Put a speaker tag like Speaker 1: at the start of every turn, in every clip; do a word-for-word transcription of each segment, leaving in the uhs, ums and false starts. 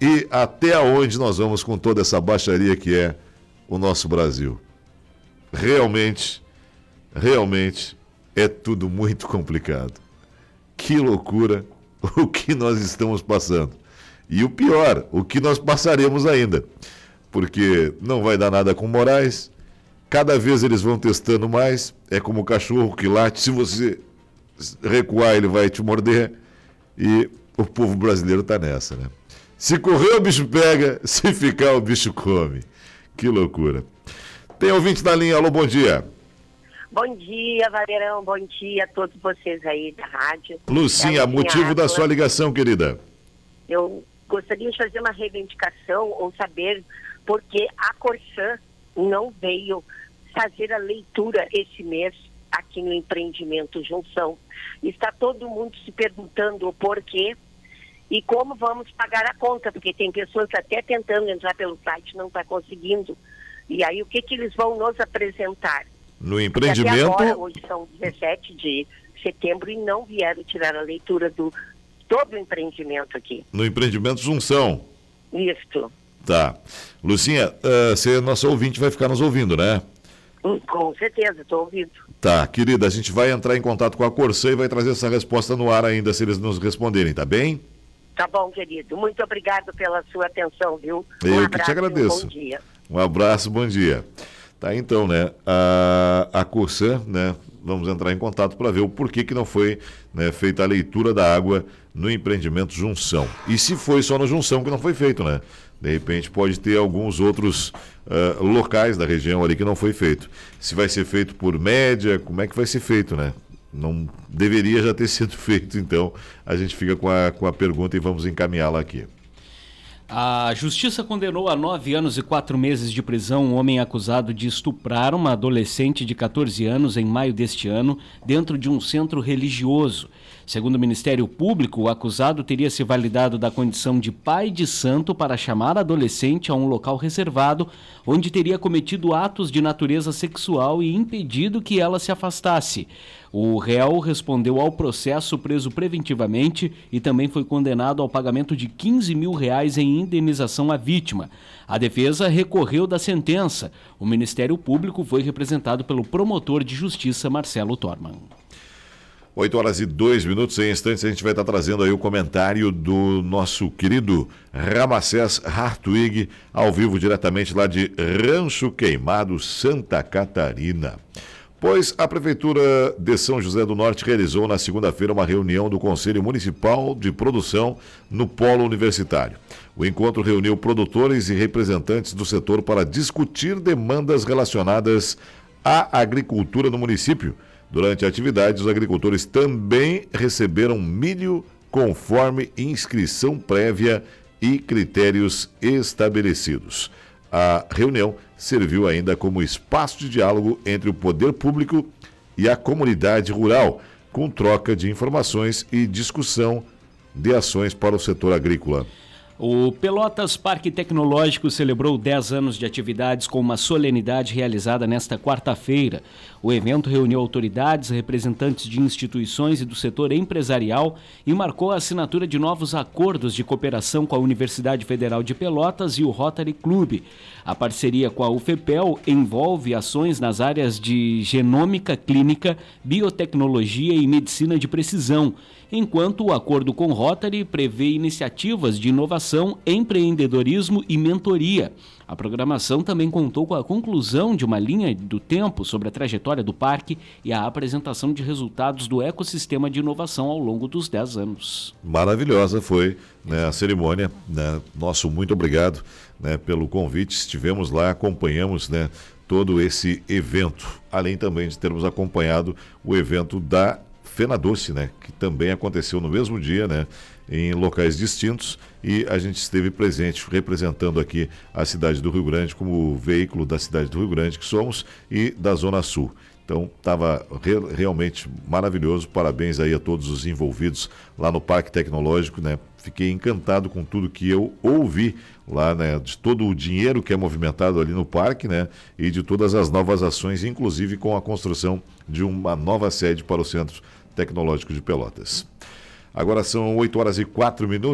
Speaker 1: E até onde nós vamos com toda essa baixaria que é o nosso Brasil? Realmente, realmente é tudo muito complicado. Que loucura o que nós estamos passando. E o pior, o que nós passaremos ainda. Porque não vai dar nada com Moraes. Cada vez eles vão testando mais. É como o cachorro que late. Se você recuar, ele vai te morder. E o povo brasileiro está nessa, né? Se correr, o bicho pega. Se ficar, o bicho come. Que loucura. Tem ouvinte na linha. Alô, bom dia.
Speaker 2: Bom dia, Valerão. Bom dia a todos vocês aí da rádio.
Speaker 1: Lucinha,
Speaker 2: é
Speaker 1: motivo
Speaker 2: Ávila.
Speaker 1: da sua ligação, querida.
Speaker 2: Eu gostaria de fazer uma reivindicação ou saber por que a Corsã não veio fazer a leitura esse mês aqui no empreendimento Junção. Está todo mundo se perguntando o porquê e como vamos pagar a conta, porque tem pessoas até tentando entrar pelo site, não está conseguindo. E aí o que, que eles vão nos apresentar?
Speaker 1: No empreendimento...
Speaker 2: Até agora, hoje são dezessete de setembro e não vieram tirar a leitura do todo o empreendimento aqui.
Speaker 1: No empreendimento Junção.
Speaker 2: Isso.
Speaker 1: Tá. Lucinha, uh, você, nosso ouvinte, vai ficar nos ouvindo, né?
Speaker 2: Hum, com certeza, estou ouvindo.
Speaker 1: Tá, querida, a gente vai entrar em contato com a Corsã e vai trazer essa resposta no ar ainda, se eles nos responderem, tá bem?
Speaker 2: Tá bom, querido. Muito obrigado pela sua atenção, viu?
Speaker 1: Eu
Speaker 2: um
Speaker 1: que
Speaker 2: abraço
Speaker 1: te agradeço.
Speaker 2: E um bom dia.
Speaker 1: Um abraço, bom dia. Tá, então, né, a, a Corsã, né, vamos entrar em contato para ver o porquê que não foi, né, feita a leitura da água no empreendimento Junção. E se foi só no Junção que não foi feito, né? De repente pode ter alguns outros uh, locais da região ali que não foi feito. Se vai ser feito por média, como é que vai ser feito, né? Não deveria já ter sido feito, então a gente fica com a, com a pergunta e vamos encaminhá-la aqui.
Speaker 3: A Justiça condenou a nove anos e quatro meses de prisão um homem acusado de estuprar uma adolescente de catorze anos em maio deste ano, dentro de um centro religioso. Segundo o Ministério Público, o acusado teria se validado da condição de pai de santo para chamar a adolescente a um local reservado, onde teria cometido atos de natureza sexual e impedido que ela se afastasse. O réu respondeu ao processo preso preventivamente e também foi condenado ao pagamento de quinze mil reais em indenização à vítima. A defesa recorreu da sentença. O Ministério Público foi representado pelo promotor de justiça Marcelo Torman.
Speaker 1: oito horas e dois minutos, em instantes a gente vai estar trazendo aí o comentário do nosso querido Ramacés Hartwig, ao vivo diretamente lá de Rancho Queimado, Santa Catarina. Pois a Prefeitura de São José do Norte realizou na segunda-feira uma reunião do Conselho Municipal de Produção no Polo Universitário. O encontro reuniu produtores e representantes do setor para discutir demandas relacionadas à agricultura no município. Durante a atividade, os agricultores também receberam milho conforme inscrição prévia e critérios estabelecidos. A reunião serviu ainda como espaço de diálogo entre o poder público e a comunidade rural, com troca de informações e discussão de ações para o setor agrícola.
Speaker 3: O Pelotas Parque Tecnológico celebrou dez anos de atividades com uma solenidade realizada nesta quarta-feira. O evento reuniu autoridades, representantes de instituições e do setor empresarial e marcou a assinatura de novos acordos de cooperação com a Universidade Federal de Pelotas e o Rotary Club. A parceria com a U F P E L envolve ações nas áreas de genômica clínica, biotecnologia e medicina de precisão, enquanto o acordo com o Rotary prevê iniciativas de inovação, empreendedorismo e mentoria. A programação também contou com a conclusão de uma linha do tempo sobre a trajetória do parque e a apresentação de resultados do ecossistema de inovação ao longo dos dez anos.
Speaker 1: Maravilhosa foi, né, a cerimônia, né? Nosso muito obrigado, né, pelo convite. Estivemos lá, acompanhamos, né, todo esse evento, além também de termos acompanhado o evento da Fenadoce, né, que também aconteceu no mesmo dia, né, em locais distintos, e a gente esteve presente representando aqui a cidade do Rio Grande como veículo da cidade do Rio Grande que somos e da Zona Sul. Então estava re, realmente maravilhoso. Parabéns aí a todos os envolvidos lá no Parque Tecnológico, né? Fiquei encantado com tudo que eu ouvi lá, né, de todo o dinheiro que é movimentado ali no parque, né, e de todas as novas ações, inclusive com a construção de uma nova sede para o Centro Tecnológico de Pelotas. Agora são oito horas e quatro minutos.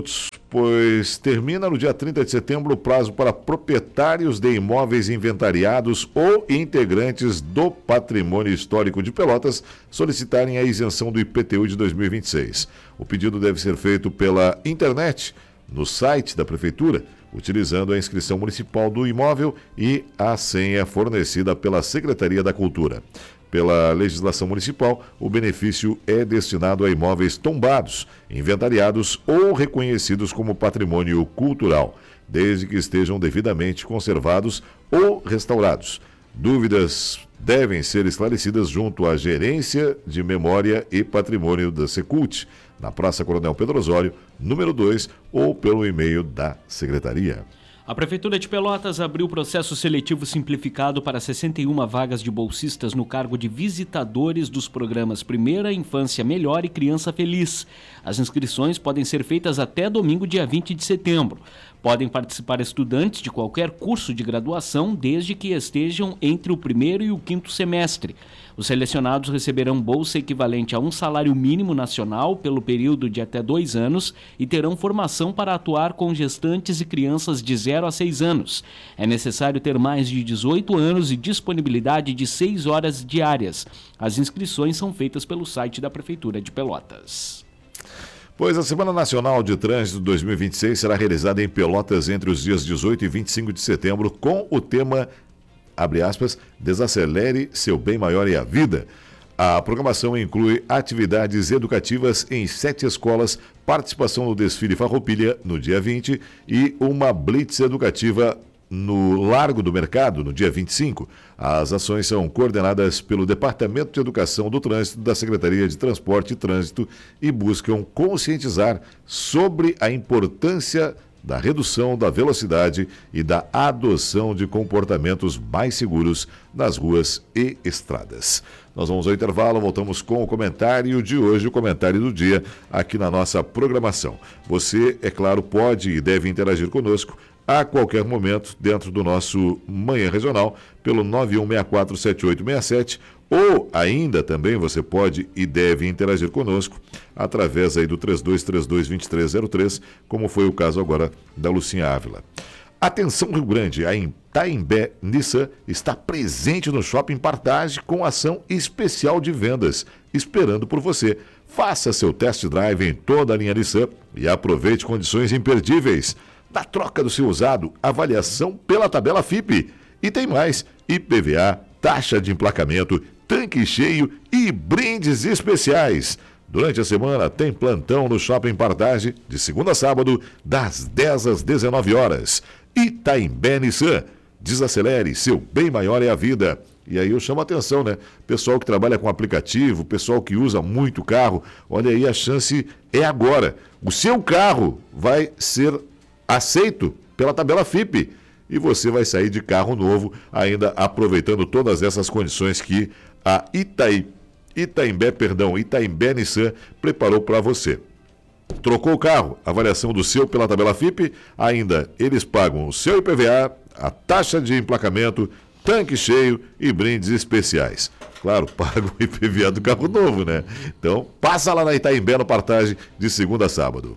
Speaker 1: pois termina no dia trinta de setembro o prazo para proprietários de imóveis inventariados ou integrantes do Patrimônio Histórico de Pelotas solicitarem a isenção do I P T U de dois mil e vinte e seis. O pedido deve ser feito pela internet, no site da Prefeitura, utilizando a inscrição municipal do imóvel e a senha fornecida pela Secretaria da Cultura. Pela legislação municipal, o benefício é destinado a imóveis tombados, inventariados ou reconhecidos como patrimônio cultural, desde que estejam devidamente conservados ou restaurados. Dúvidas devem ser esclarecidas junto à Gerência de Memória e Patrimônio da Secult, na Praça Coronel Pedro Osório, número dois, ou pelo e-mail da Secretaria.
Speaker 3: A Prefeitura de Pelotas abriu processo seletivo simplificado para sessenta e uma vagas de bolsistas no cargo de visitadores dos programas Primeira Infância Melhor e Criança Feliz. As inscrições podem ser feitas até domingo, dia vinte de setembro. Podem participar estudantes de qualquer curso de graduação, desde que estejam entre o primeiro e o quinto semestre. Os selecionados receberão bolsa equivalente a um salário mínimo nacional pelo período de até dois anos e terão formação para atuar com gestantes e crianças de zero a seis anos. É necessário ter mais de dezoito anos e disponibilidade de seis horas diárias. As inscrições são feitas pelo site da Prefeitura de Pelotas.
Speaker 1: Pois a Semana Nacional de Trânsito dois mil e vinte e seis será realizada em Pelotas entre os dias dezoito e vinte e cinco de setembro com o tema, abre aspas, desacelere seu bem maior e a vida. A programação inclui atividades educativas em sete escolas, participação no desfile Farroupilha no dia vinte e uma blitz educativa no Largo do Mercado no dia vinte e cinco. As ações são coordenadas pelo Departamento de Educação do Trânsito da Secretaria de Transporte e Trânsito e buscam conscientizar sobre a importância da redução da velocidade e da adoção de comportamentos mais seguros nas ruas e estradas. Nós vamos ao intervalo, voltamos com o comentário de hoje, o comentário do dia, aqui na nossa programação. Você, é claro, pode e deve interagir conosco a qualquer momento dentro do nosso Manhã Regional pelo nove um seis quatro sete oito seis sete ou ainda também você pode e deve interagir conosco através aí do três dois três dois, dois três zero três, como foi o caso agora da Lucinha Ávila. Atenção Rio Grande, a Itaimbé Nissan está presente no Shopping Partage com ação especial de vendas, esperando por você. Faça seu test drive em toda a linha Nissan e aproveite condições imperdíveis. Da troca do seu usado, avaliação pela tabela F I P. E tem mais, I P V A, taxa de emplacamento, tanque cheio e brindes especiais. Durante a semana tem plantão no Shopping Partage, de segunda a sábado, das dez às dezenove horas. Itaimbé Nissan, desacelere, seu bem maior é a vida. E aí eu chamo a atenção, né? Pessoal que trabalha com aplicativo, pessoal que usa muito carro, olha aí, a chance é agora. O seu carro vai ser aceito pela tabela F I P e você vai sair de carro novo, ainda aproveitando todas essas condições que a Itaí, Itaimbé, perdão, Itaimbé Nissan preparou para você. Trocou o carro, avaliação do seu pela tabela F I P, ainda eles pagam o seu I P V A, a taxa de emplacamento, tanque cheio e brindes especiais. Claro, paga o I P V A do carro novo, né? Então, passa lá na Itaimbé no Partage de segunda a sábado.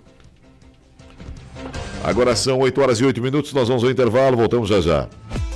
Speaker 1: Agora são oito horas e oito minutos, nós vamos ao intervalo, voltamos já já.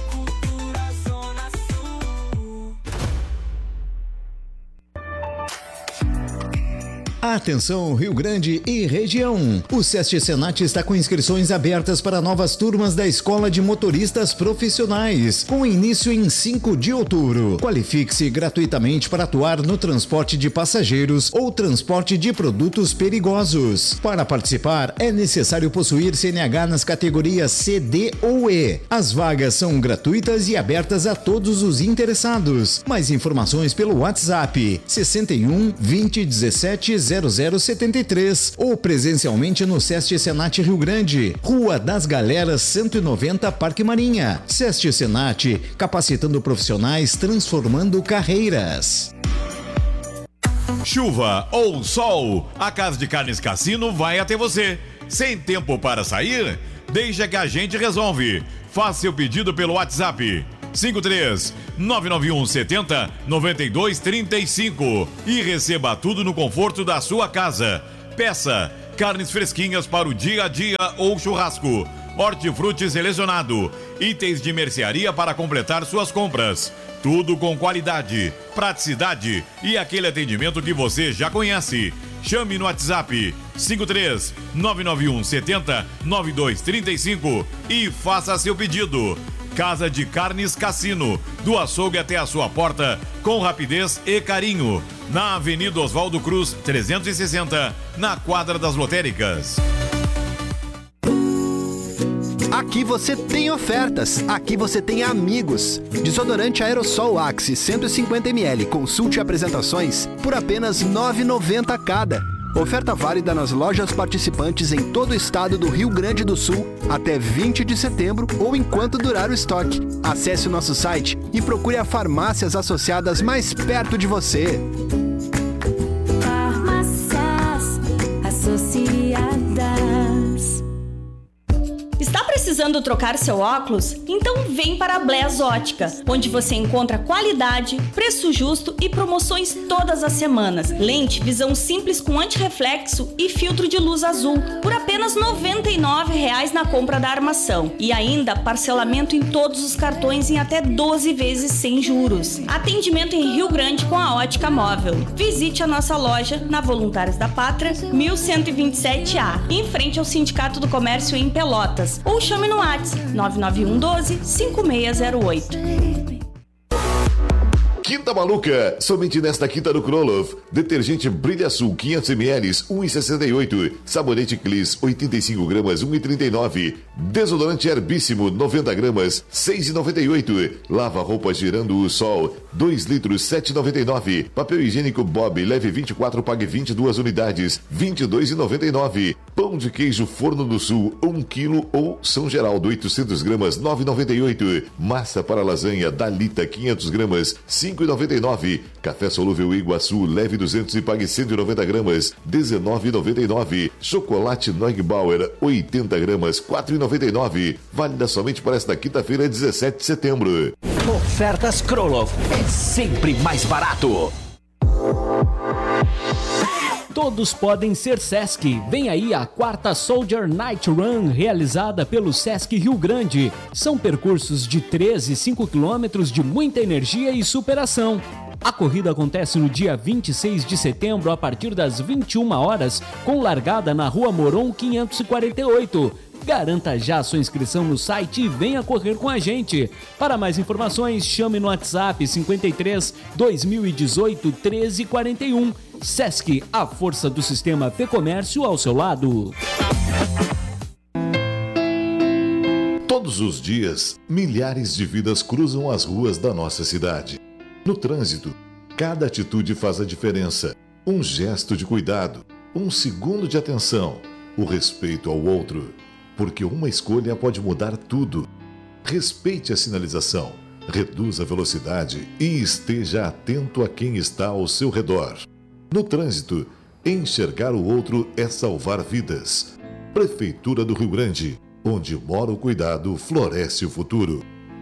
Speaker 4: Atenção Rio Grande e região. O SESC Senat está com inscrições abertas para novas turmas da Escola de Motoristas Profissionais, com início em cinco de outubro. Qualifique-se gratuitamente para atuar no transporte de passageiros ou transporte de produtos perigosos. Para participar, é necessário possuir C N H nas categorias C, D ou E. As vagas são gratuitas e abertas a todos os interessados. Mais informações pelo WhatsApp sessenta e um, vinte, dezessete, zero zero setenta e três ou presencialmente no SESC Senat Rio Grande, Rua das Galeras cento e noventa, Parque Marinha. SESC Senat, capacitando profissionais, transformando carreiras.
Speaker 5: Chuva ou sol, a Casa de Carnes Cassino vai até você. Sem tempo para sair? Deixa que a gente resolve. Faça seu pedido pelo WhatsApp cinco três nove nove um sete zero nove dois três cinco e receba tudo no conforto da sua casa. Peça, carnes fresquinhas para o dia a dia ou churrasco, hortifruti selecionado, itens de mercearia para completar suas compras. Tudo com qualidade, praticidade e aquele atendimento que você já conhece. Chame no WhatsApp cinco três nove nove um sete zero nove dois três cinco e faça seu pedido. Casa de Carnes Cassino, do açougue até a sua porta, com rapidez e carinho. Na Avenida Oswaldo Cruz, trezentos e sessenta, na Quadra das Lotéricas.
Speaker 6: Aqui você tem ofertas, aqui você tem amigos. Desodorante Aerosol Axe cento e cinquenta mililitros, consulte apresentações por apenas nove reais e noventa centavos cada. Oferta válida nas lojas participantes em todo o estado do Rio Grande do Sul até vinte de setembro ou enquanto durar o estoque. Acesse o nosso site e procure as farmácias associadas mais perto de você.
Speaker 7: Farmácias Associadas. Está precisando trocar seu óculos? Então vem para a Bless Ótica, onde você encontra qualidade, preço justo e promoções todas as semanas. Lente visão simples com antirreflexo e filtro de luz azul por apenas noventa e nove reais na compra da armação. E ainda parcelamento em todos os cartões em até doze vezes sem juros. Atendimento em Rio Grande com a Ótica Móvel. Visite a nossa loja na Voluntários da Pátria, mil cento e vinte e sete A, em frente ao Sindicato do Comércio em Pelotas. Ou chame no WhatsApp nove nove um um doze cinco seis zero oito.
Speaker 1: Quinta Maluca, somente nesta quinta no Kroloff. Detergente Brilha Sul quinhentos mililitros, um real e sessenta e oito centavos. Sabonete Clis, oitenta e cinco gramas, um real e trinta e nove centavos. Desodorante Herbíssimo, noventa gramas, seis reais e noventa e oito centavos. Lava roupa girando o sol, dois litros, sete reais e noventa e nove centavos. Papel higiênico Bob, leve vinte e quatro, pague vinte e duas unidades, vinte e dois reais e noventa e nove centavos. Pão de queijo Forno do Sul, um quilo ou São Geraldo, oitocentos gramas, nove reais e noventa e oito centavos. Massa para lasanha Dalita, quinhentos gramas, cinco reais e noventa e nove centavos. Café solúvel Iguaçu, leve duzentos e pague cento e noventa gramas, dezenove reais e noventa e nove centavos. Chocolate Neugbauer, oitenta gramas, quatro reais e noventa e nove centavos. Válida somente para esta quinta-feira, dezessete de setembro.
Speaker 8: Ofertas Kroloff é sempre mais barato.
Speaker 3: Todos podem ser Sesc. Vem aí a quarta Soldier Night Run, realizada pelo Sesc Rio Grande. São percursos de treze e cinco quilômetros de muita energia e superação. A corrida acontece no dia vinte e seis de setembro, a partir das vinte e uma horas, com largada na Rua Moron quinhentos e quarenta e oito. Garanta já sua inscrição no site e venha correr com a gente. Para mais informações, chame no WhatsApp cinquenta e três, dois mil e dezoito, treze quarenta e um. Sesc, a força do sistema Fê-Comércio ao seu lado.
Speaker 1: Todos os dias, milhares de vidas cruzam as ruas da nossa cidade. No trânsito, cada atitude faz a diferença. Um gesto de cuidado, um segundo de atenção, o respeito ao outro. Porque uma escolha pode mudar tudo. Respeite a sinalização, reduza a velocidade e esteja atento a quem está ao seu redor. No trânsito, enxergar o outro é salvar vidas. Prefeitura do Rio Grande, onde mora o cuidado, floresce o futuro.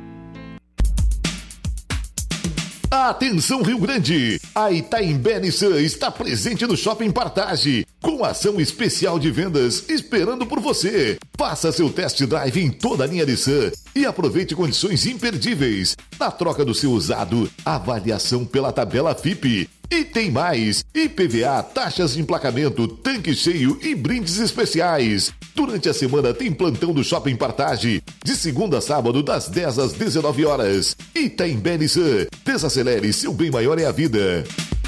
Speaker 1: Atenção Rio Grande! A Itaimbé Nissan está presente no Shopping Partage, com ação especial de vendas esperando por você. Faça seu test drive em toda a linha Nissan e aproveite condições imperdíveis. Na troca do seu usado, avaliação pela tabela F I P. E tem mais! I P V A, taxas de emplacamento, tanque cheio e brindes especiais. Durante a semana tem plantão do Shopping Partage, de segunda a sábado, das dez às dezenove horas. Itaimbé Nissan, desacelere, seu bem maior é a vida.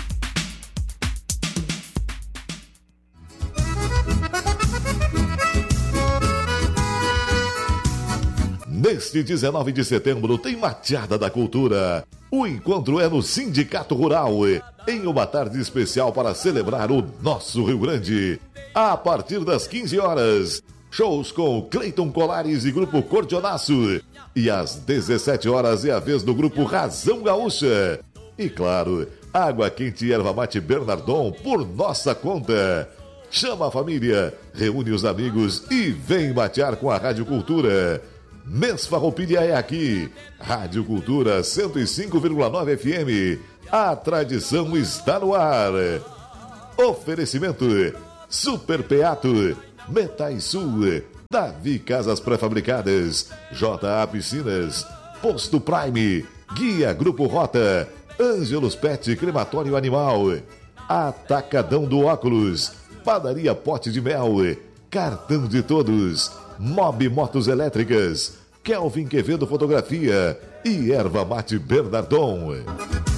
Speaker 1: Neste dezenove de setembro tem Mateada da Cultura. O encontro é no Sindicato Rural, em uma tarde especial para celebrar o nosso Rio Grande. A partir das quinze horas, shows com Cleiton Colares e Grupo Cordionaço. E às dezessete horas é a vez do Grupo Razão Gaúcha. E claro, água quente e erva mate Bernardon por nossa conta. Chama a família, reúne os amigos e vem matear com a Rádio Cultura. Mês Farroupilha é aqui. Rádio Cultura cento e cinco vírgula nove F M. A tradição está no ar. Oferecimento Super Peato, Metais Sul, Davi Casas Pré-Fabricadas, J A Piscinas, Posto Prime, Guia Grupo Rota, Ângelos Pet Crematório Animal, Atacadão do Óculos, Padaria Pote de Mel, Cartão de Todos, Mob Motos Elétricas, Kelvin Quevedo Fotografia e Erva Mate Bernardon.